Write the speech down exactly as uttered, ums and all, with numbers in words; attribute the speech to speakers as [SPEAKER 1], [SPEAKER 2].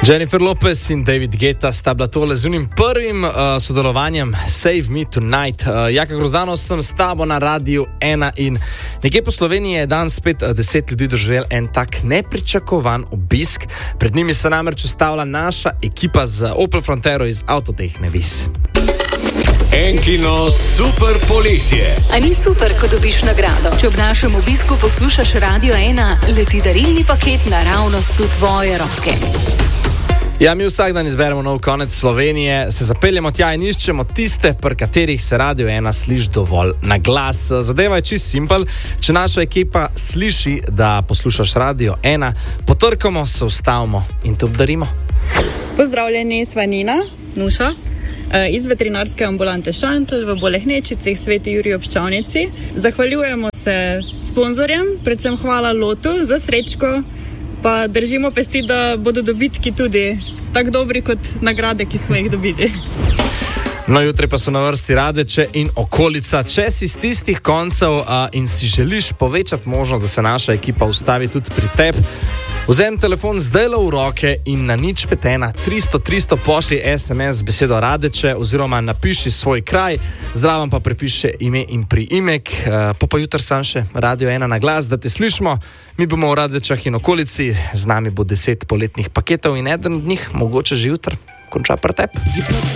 [SPEAKER 1] Jennifer Lopez in David Guetta sta bila tole z unim prvim uh, sodelovanjem Save Me Tonight. Uh, Jaka Grozdanov sem s tabo na Radiu ena in nekje po Sloveniji je dan spet uh, deset ljudi doživel en tak nepričakovan obisk. Pred njimi se namreč ustavlja naša ekipa z Opel Frontero iz Avtotehne Vis.
[SPEAKER 2] Enkino super poletje.
[SPEAKER 3] A ni super, ko dobiš nagrado? Če ob našem obisku poslušaš Radio ena, leti darilni paket naravnost v tvoje roke.
[SPEAKER 1] Ja, mi vsak dan izberemo nov konec Slovenije, se zapeljemo tja in iščemo tiste, pri katerih se Radio ena sliši dovolj na glas. Zadeva je čist simpel. Če naša ekipa sliši, da poslušaš Radio ena, potrkamo, se ustavimo in te obdarimo.
[SPEAKER 4] Pozdravljeni, sva Nina, Nuša, iz veterinarske ambulante Šantl v Bolehnečici, Sveti Jurij ob Ščavnici. Zahvaljujemo se sponzorjem, predvsem hvala Lotu za srečko, pa držimo pesti, da bodo dobitki tudi tako dobri kot nagrade, ki smo jih dobili.
[SPEAKER 1] No, jutri pa so na vrsti Radeče in okolica. Če si z tistih koncev a, in si želiš povečati možnost, da se naša ekipa ustavi tudi pri tebi, vzem telefon zdajle v roke in na nič pet ena tristo tristo pošli es em es z besedo Radeče oziroma napiši svoj kraj, zraven pa prepiše ime in priimek. Po pa jutri sam še Radio ena na glas, da te slišimo. Mi bomo v Radečah in okolici, z nami bo deset poletnih paketov in eden od njih, mogoče že jutri, konča pri tebi.